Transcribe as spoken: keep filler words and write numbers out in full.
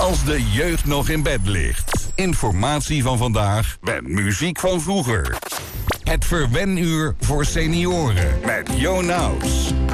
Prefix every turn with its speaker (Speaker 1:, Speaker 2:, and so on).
Speaker 1: Als de jeugd nog in bed ligt. Informatie van vandaag met muziek van vroeger. Het verwenuur voor senioren met Jo Naus.